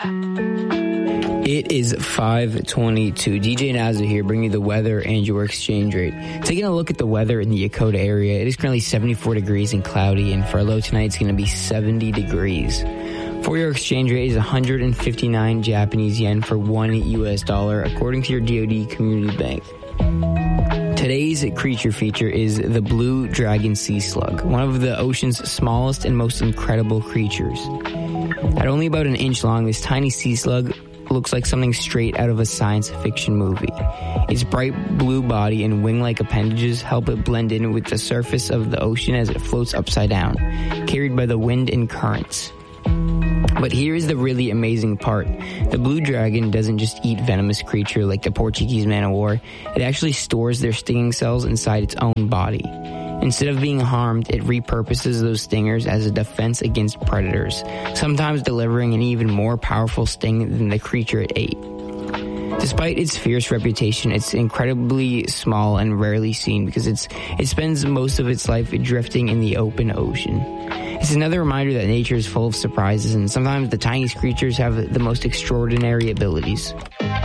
It is 5:22. DJ Naza here, bringing you the weather and your exchange rate. Taking a look at the weather in the Yokota area, it is currently 74 degrees and cloudy, and for our low tonight, it's going to be 70 degrees. For your exchange rate is 159 Japanese yen for $1 US, according to your DoD Community Bank. Today's creature feature is the blue dragon sea slug, one of the ocean's smallest and most incredible creatures. At only about an inch long, this tiny sea slug looks like something straight out of a science fiction movie. Its bright blue body and wing-like appendages help it blend in with the surface of the ocean as it floats upside down, carried by the wind and currents. But here is the really amazing part. The blue dragon doesn't just eat venomous creature like the Portuguese man-o-war. It actually stores their stinging cells inside its own body. Instead of being harmed, it repurposes those stingers as a defense against predators, sometimes delivering an even more powerful sting than the creature it ate. Despite its fierce reputation, it's incredibly small and rarely seen because it spends most of its life drifting in the open ocean. It's another reminder that nature is full of surprises, and sometimes the tiniest creatures have the most extraordinary abilities.